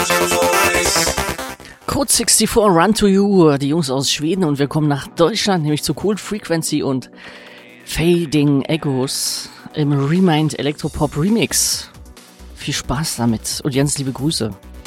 Code 64 Run to You, die Jungs aus Schweden, und wir kommen nach Deutschland, nämlich zu Cold Frequency und Fading Echoes im Remind Electropop Remix. Viel Spaß damit und ganz liebe Grüße.